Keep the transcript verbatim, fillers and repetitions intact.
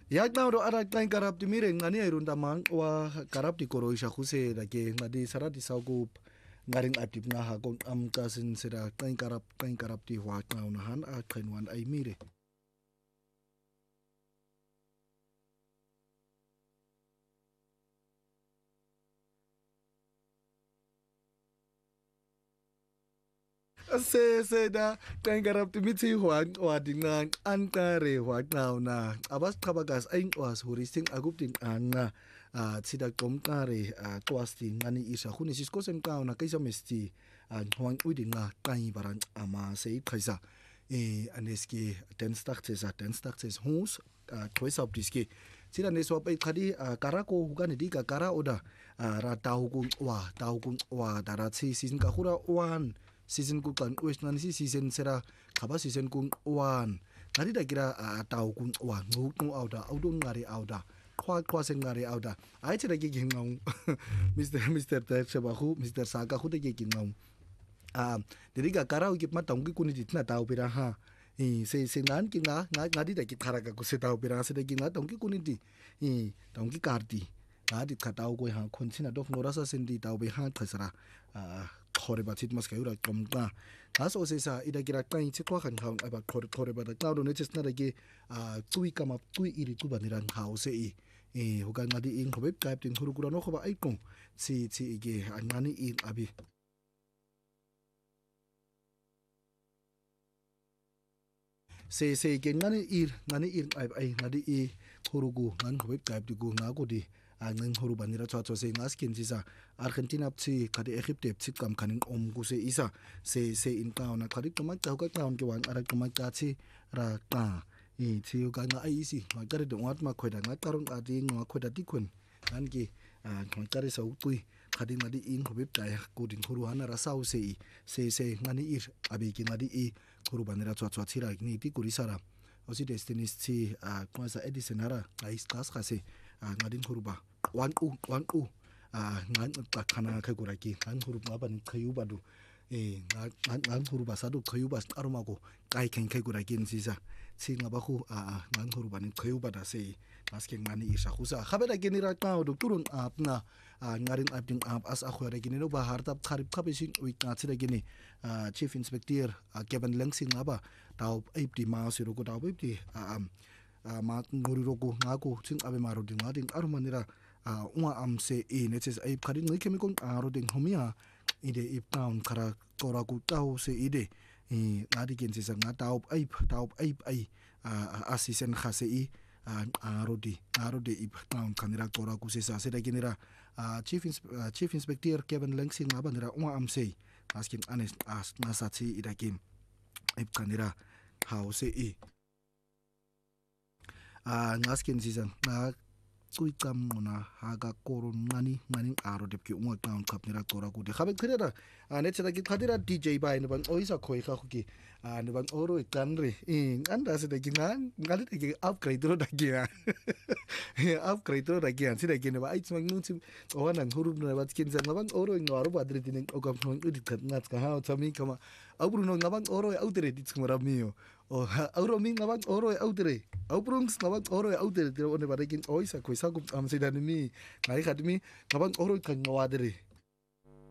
Ya now do ara kain karap di mire ngani ay runda mang wa karap di koro isha khuse lagi ngadi sarati saugup ngaring atip nga ha kong am kasin sira kain karap kain karap di wa now na han a kain wan ay mire. Se se da kain karap di mitsi huang wa dingang antare wa now na abas kabagas aing was huristing agup ding anga a tsida kom kare a toasti ngani isa khuni sisko sem ka na kaisa mesti a huang uding nga kain baran ama se kaisa e aneski den startes a den startes hus a toisa op diski tsida ne so pa khadi karako hugani di ka kara oda ra taugun wa taugun wa daratsi season ka khura one season ku kan wes nan si season sera khaba season ku one ngari da kira tau ku wa ngu ngu auda audun ngari auda khwa khwa sen ngari auda ai chira ki ngau mister mister ta chaba khu mister saka khu de ki ngau a diri ka karau ki ma tong ki kuni ditna tau pira ha e se se nan ki nga ngadi da ki thara ka ku se tau pira se de ki nga tong ki kuni di e tong ki karti ngadi khatau ko ha khon china dok norasa sendi tau be ha thasara a khore ba chit mas kaura komta aso se sa ida kira kain che kwa khan khaun aba khore khore ba da cloud ne chesna da ki a tui kama tui iri tu ba niran hause e e hoga ngadi ing khobe type tin khuru kura no khoba ai ko si si ge anani in abi se se ge ngani ir ngani ir ai ai ngadi e khuru gu ngan khobe type di gu nga ko di ang huru banira chwa chwa se ngaskin sisa Argentina psi khadi Egypt psi kam khanin om gu se isa se se in ka na khadi kama ka ka ka on ke wan ara kama ka chi ra ta e chi ka nga ai si ma ka de wat ma khoida nga karun a di nga khoida ti khun an ki a khon ka ri sau tui khadi ngadi in hobib ta ko din huru hana ra sau se se se ngani ir abi ki ngadi e huru banira chwa chwa chi ra ni ti kuri sara osi destinis chi a kwa sa edison ara ai stas khase ngadin huruba wan u wan u a ngan ta khana kha guraki ngan huruba ban khayu badu e ngan ngan huruba sadu khayu bas arumago kai khen kha guraki nzisa singa ba khu a ngan huruba ni khayu bada se maske ngani isa khusa khabera genira ka do turun apna ngarin apding ap as a khwara gini no ba hartap kharip khabe sin ui ka chira gini chief inspector Kevin Langsing aba tau ipdi ma siru ko tau ipdi am ma ngori rogo ngako sing abe maro ding ngading arumanira unga amse e neches ai khari ngi chemical aro ding homia ide ip town khara tora ku tau se ide e ngadi ken se nga tau ai tau ai ai asisen khase i aro di aro de ip town khanira tora ku se sa se da genera chief chief inspector Kevin Langsing abanira unga amse askin anes as nasati idakin ip khanira house e a ngaskin season na tui kam mona haga koron ngani ngani aro de ki unga town kap nira tora ku de khabe khirera a ne chada ki khadira D J bai ne bang oisa khoi kha ki a ne bang oro ikan re in anda se de ki ngan ngali de ki upgrade ro da ki a upgrade ro da ki an se de ki ne ba ai tsang nu sim o nang huru ne ba kin sa bang oro ngaro ba dre tin o kam thong udit khat ngat ka ha chami kama abru no ngabang oro autere dit ngara mio o auro mi ngabang oro autere auprungs ngabang oro autere tiro ne ba de kin oisa khoi sa kum am se dan mi ngai khat mi ngabang oro kan ngawadre